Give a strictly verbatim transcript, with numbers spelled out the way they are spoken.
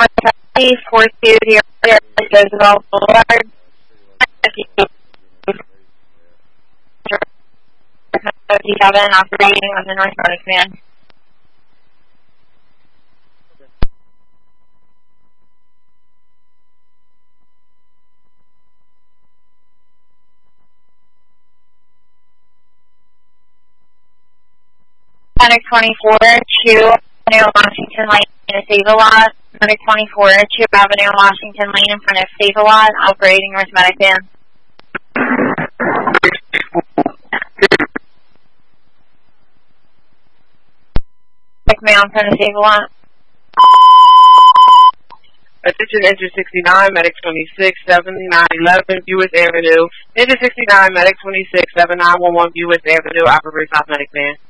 four two zero Roosevelt Boulevard. fifty-seven operating on the North Medic van. Medic twenty-four, two Avenue Washington Lane in Save-A-Lot. Medic twenty-four, two Avenue Washington Lane in front of Save-A-Lot, operating North Medic van. Medic van in front of Save-A-Lot. Attention, Engine sixty-nine, Medic twenty-six, seventy-nine eleven, Buick Avenue. Engine sixty-nine, Medic twenty-six, seven nine one one, Buick Avenue, operates off Medic van.